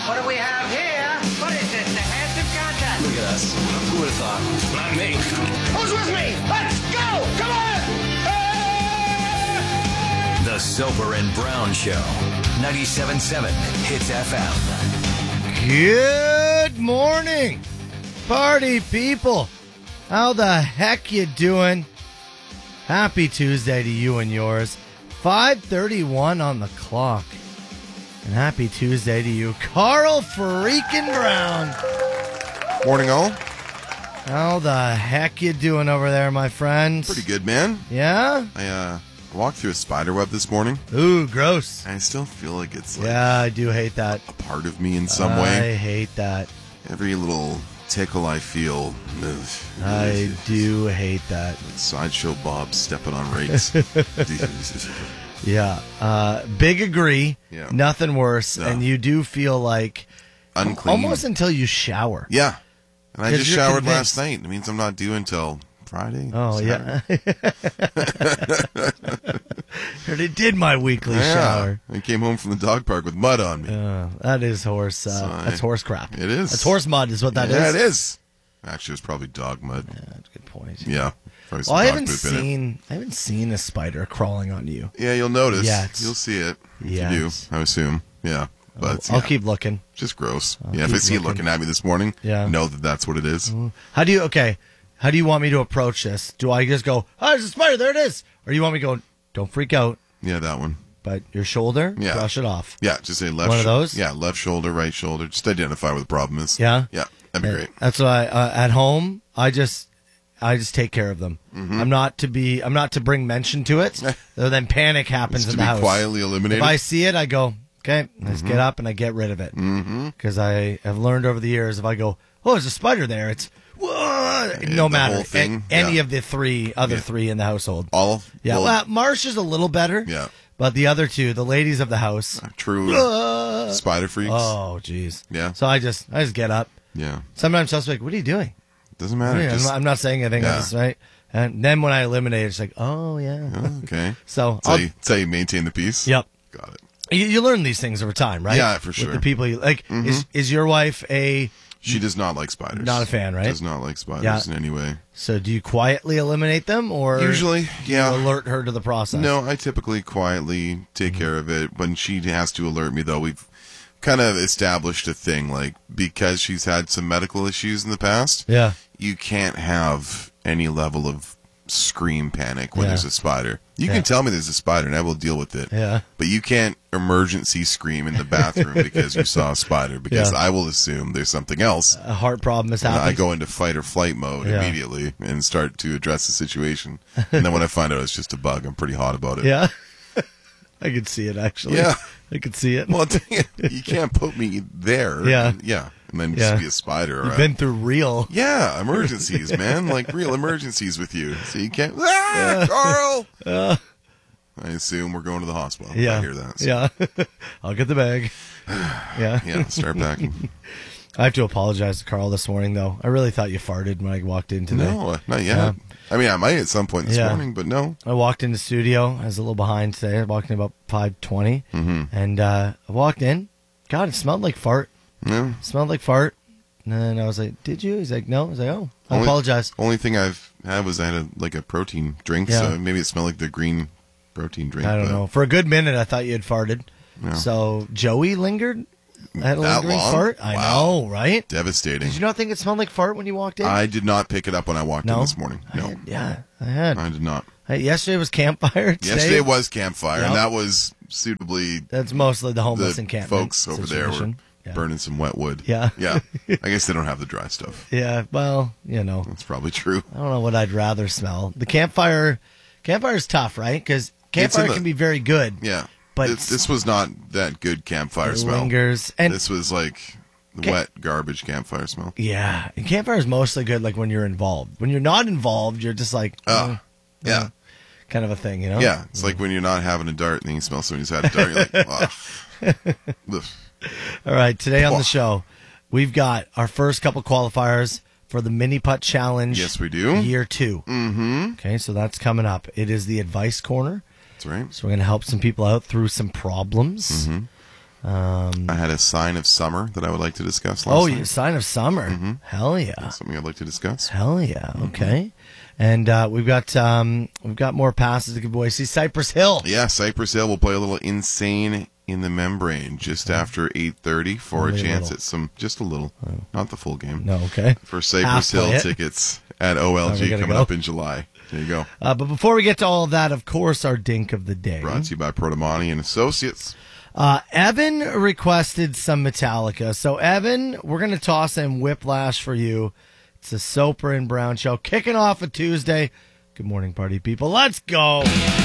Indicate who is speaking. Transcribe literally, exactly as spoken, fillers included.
Speaker 1: What do we have here? What is this, the handsome contest?
Speaker 2: Look at us. Who would have thought? Not me.
Speaker 1: Who's with me? Let's go! Come on!
Speaker 3: The Soper and Brown Show. ninety-seven point seven Hits F M.
Speaker 4: Good morning, party people. How the heck you doing? Happy Tuesday to you and yours. five thirty-one on the clock. And happy Tuesday to you, Carl freaking Brown.
Speaker 5: Morning, all.
Speaker 4: How the heck you doing over there, my friends?
Speaker 5: Pretty good, man.
Speaker 4: Yeah?
Speaker 5: I uh, walked through a spider web this morning,
Speaker 4: Ooh, gross.
Speaker 5: and I still feel like it's like
Speaker 4: Yeah, I do hate that.
Speaker 5: a part of me in some
Speaker 4: I
Speaker 5: way.
Speaker 4: hate that.
Speaker 5: Every little tickle I feel, ugh,
Speaker 4: I do hate that.
Speaker 5: Sideshow Bob stepping on rakes.
Speaker 4: Yeah. Uh, big agree.
Speaker 5: Yeah.
Speaker 4: Nothing worse.
Speaker 5: Yeah.
Speaker 4: And you do feel like
Speaker 5: Unclean.
Speaker 4: almost until you shower.
Speaker 5: Yeah. And I
Speaker 4: 'Cause
Speaker 5: just
Speaker 4: you're
Speaker 5: showered
Speaker 4: convinced.
Speaker 5: last night. It means I'm not due until Friday.
Speaker 4: Oh,
Speaker 5: Saturday.
Speaker 4: yeah. Already did my weekly
Speaker 5: Yeah.
Speaker 4: shower.
Speaker 5: I came home from the dog park with mud on me.
Speaker 4: Uh, that is horse. Uh,
Speaker 5: So I-
Speaker 4: that's horse crap.
Speaker 5: It is.
Speaker 4: That's horse mud, is what that is.
Speaker 5: yeah, it is. Actually, it was probably dog mud.
Speaker 4: Yeah, that's a good point.
Speaker 5: Yeah. Probably some
Speaker 4: Well, I
Speaker 5: dog
Speaker 4: haven't
Speaker 5: poop in it.
Speaker 4: seen. I haven't seen a spider crawling on you.
Speaker 5: Yeah, you'll notice.
Speaker 4: Yes.
Speaker 5: You'll see it. If
Speaker 4: Yes.
Speaker 5: you do, I assume. Yeah. But
Speaker 4: I'll
Speaker 5: yeah,
Speaker 4: keep looking.
Speaker 5: just gross.
Speaker 4: I'll
Speaker 5: yeah, if I
Speaker 4: keep
Speaker 5: see it
Speaker 4: looking.
Speaker 5: looking at me this morning,
Speaker 4: Yeah.
Speaker 5: know that that's what it is.
Speaker 4: How do you? Okay. How do you want me to approach this? Do I just go, "Oh, there's a spider. There it is," or do you want me to go, "Don't freak out,
Speaker 5: Yeah, that one.
Speaker 4: but your shoulder,
Speaker 5: Yeah.
Speaker 4: brush it off."
Speaker 5: Yeah, just say left.
Speaker 4: One of
Speaker 5: shou-
Speaker 4: those?
Speaker 5: Yeah, left shoulder, right shoulder. Just identify what the problem is.
Speaker 4: Yeah?
Speaker 5: Yeah, that'd be great.
Speaker 4: That's why uh, at home I just I just take care of them.
Speaker 5: Mm-hmm.
Speaker 4: I'm not to be I'm not to bring mention to it. So then panic happens
Speaker 5: Just
Speaker 4: in
Speaker 5: to
Speaker 4: the
Speaker 5: be
Speaker 4: house.
Speaker 5: quietly eliminated.
Speaker 4: If I see it, I go, okay, let's get up and I get rid of it. Because I have learned over the years, if I go, oh, there's a spider there, it's whoa, no
Speaker 5: the
Speaker 4: matter
Speaker 5: whole thing,
Speaker 4: a- any
Speaker 5: yeah.
Speaker 4: of the three other
Speaker 5: Yeah.
Speaker 4: three in the household.
Speaker 5: All.
Speaker 4: Yeah,
Speaker 5: well,
Speaker 4: well, Marsh is a little better.
Speaker 5: Yeah.
Speaker 4: But the other two, the ladies of the house,
Speaker 5: true
Speaker 4: uh,
Speaker 5: spider freaks.
Speaker 4: oh, jeez.
Speaker 5: Yeah.
Speaker 4: So I just I just get up.
Speaker 5: Yeah.
Speaker 4: Sometimes I'm like, what are you doing?
Speaker 5: Doesn't matter.
Speaker 4: Yeah, I'm,
Speaker 5: just,
Speaker 4: not, I'm not saying anything.
Speaker 5: Yeah.
Speaker 4: I'm just, right? And then when I eliminate it, it's like, oh, yeah.
Speaker 5: Oh, okay.
Speaker 4: So,
Speaker 5: That's
Speaker 4: I'll,
Speaker 5: how, you, that's how you maintain the peace.
Speaker 4: yep.
Speaker 5: Got it.
Speaker 4: You, you learn these things over time, right?
Speaker 5: Yeah, for
Speaker 4: With
Speaker 5: sure. Mm-hmm.
Speaker 4: the people you like. Is is your wife a?
Speaker 5: She does not like spiders.
Speaker 4: Not a fan, right?
Speaker 5: Does not like spiders
Speaker 4: Yeah.
Speaker 5: in any way.
Speaker 4: So do you quietly eliminate them, or
Speaker 5: Usually, yeah.
Speaker 4: alert her to the process?
Speaker 5: No, I typically quietly take care of it. When she has to alert me, though, we've kind of established a thing, like, because she's had some medical issues in the past,
Speaker 4: Yeah.
Speaker 5: you can't have any level of scream panic when
Speaker 4: Yeah.
Speaker 5: there's a spider. You
Speaker 4: Yeah.
Speaker 5: can tell me there's a spider, and I will deal with it.
Speaker 4: Yeah.
Speaker 5: But you can't emergency scream in the bathroom because you saw a spider, because
Speaker 4: Yeah.
Speaker 5: I will assume there's something else.
Speaker 4: A heart problem has
Speaker 5: And
Speaker 4: happened.
Speaker 5: I go into fight or flight mode
Speaker 4: Yeah.
Speaker 5: immediately and start to address the situation. And then when I find out it's just a bug, I'm pretty hot about it.
Speaker 4: Yeah. I could see it actually.
Speaker 5: Yeah.
Speaker 4: I could see it.
Speaker 5: Well, you can't put me there.
Speaker 4: Yeah.
Speaker 5: Yeah. And then
Speaker 4: Yeah.
Speaker 5: just be a spider. Or
Speaker 4: You've
Speaker 5: a-
Speaker 4: been through real.
Speaker 5: yeah, emergencies, man. Like real emergencies with you. So you can't. Ah, Carl!
Speaker 4: Uh,
Speaker 5: I assume we're going to the hospital.
Speaker 4: yeah.
Speaker 5: I hear that. So,
Speaker 4: Yeah. I'll get the bag. Yeah.
Speaker 5: yeah, start packing.
Speaker 4: I have to apologize to Carl this morning, though. I really thought you farted when I walked in today.
Speaker 5: No, not yet.
Speaker 4: Yeah.
Speaker 5: I mean, I might at some point this
Speaker 4: Yeah.
Speaker 5: morning, but no.
Speaker 4: I walked in the studio. I was a little behind today. I walked in about five twenty.
Speaker 5: Mm-hmm.
Speaker 4: And uh, I walked in. God, it smelled like fart.
Speaker 5: No.
Speaker 4: It smelled like fart. And then I was like, did you? He's like, no. I was like, oh, I
Speaker 5: Only-
Speaker 4: apologize.
Speaker 5: Only thing I've had was I had a, like a protein drink,
Speaker 4: Yeah.
Speaker 5: so maybe it smelled like the green protein drink.
Speaker 4: I don't
Speaker 5: but
Speaker 4: know. For a good minute, I thought you had farted.
Speaker 5: No.
Speaker 4: So Joey lingered? Had a
Speaker 5: That
Speaker 4: lingering
Speaker 5: long?
Speaker 4: fart? I
Speaker 5: Wow.
Speaker 4: know, right?
Speaker 5: Devastating.
Speaker 4: Did you not think it smelled like fart when you walked in?
Speaker 5: I did not pick it up when I walked
Speaker 4: no?
Speaker 5: in this morning.
Speaker 4: I
Speaker 5: No,
Speaker 4: had- yeah, I had.
Speaker 5: I did not.
Speaker 4: Hey, yesterday was campfire. Today,
Speaker 5: Yesterday was campfire,
Speaker 4: Yep.
Speaker 5: and that was suitably
Speaker 4: That's mostly the homeless
Speaker 5: the
Speaker 4: encampment
Speaker 5: folks over there were
Speaker 4: situation. Yeah.
Speaker 5: burning some wet wood.
Speaker 4: Yeah.
Speaker 5: Yeah. I guess they don't have the dry stuff.
Speaker 4: Yeah, well, you know,
Speaker 5: That's probably true.
Speaker 4: I don't know what I'd rather smell. The campfire, campfire's tough, right? Because campfire
Speaker 5: the-
Speaker 4: can be very good.
Speaker 5: Yeah.
Speaker 4: But
Speaker 5: this, this was not that good campfire
Speaker 4: It
Speaker 5: smell.
Speaker 4: lingers. And
Speaker 5: This was like the
Speaker 4: Ca-
Speaker 5: wet garbage campfire smell.
Speaker 4: yeah, and campfire is mostly good like when you're involved. When you're not involved, you're just like,
Speaker 5: Oh,
Speaker 4: mm,
Speaker 5: yeah.
Speaker 4: mm, kind of a thing, you know?
Speaker 5: Yeah. It's like when you're not having a dart and then you smell somebody's had a dart. You're like, ugh.
Speaker 4: All right, today on
Speaker 5: Whoa.
Speaker 4: the show, we've got our first couple qualifiers for the Mini Putt Challenge.
Speaker 5: Yes, we do.
Speaker 4: Year two.
Speaker 5: Mm-hmm.
Speaker 4: Okay, so that's coming up. It is the advice corner.
Speaker 5: That's right.
Speaker 4: So we're going to help some people out through some problems.
Speaker 5: Mm-hmm.
Speaker 4: Um,
Speaker 5: I had a sign of summer that I would like to discuss last
Speaker 4: oh,
Speaker 5: night.
Speaker 4: you sign of summer.
Speaker 5: Mm-hmm.
Speaker 4: Hell yeah.
Speaker 5: Something I'd like to discuss.
Speaker 4: Hell yeah. Okay. And uh, we've got um, we've got more passes to give away. See Cypress Hill.
Speaker 5: Yeah, Cypress Hill will play a little Insane in the Membrane just after eight thirty for
Speaker 4: Only
Speaker 5: a
Speaker 4: a
Speaker 5: chance
Speaker 4: little.
Speaker 5: at some, just a little, not the full game.
Speaker 4: No, okay.
Speaker 5: For Cypress
Speaker 4: Halfway
Speaker 5: Hill
Speaker 4: it.
Speaker 5: tickets at O L
Speaker 4: Oh, we
Speaker 5: G
Speaker 4: gotta
Speaker 5: coming
Speaker 4: go.
Speaker 5: up in July. There you go.
Speaker 4: Uh, but before we get to all of that, of course, our dink of the day.
Speaker 5: Brought to you by Protomani and Associates.
Speaker 4: Uh, Evan requested some Metallica. So, Evan, we're going to toss in Whiplash for you. It's a Soper and Brown show. Kicking off a Tuesday. Good morning, party people. Let's go.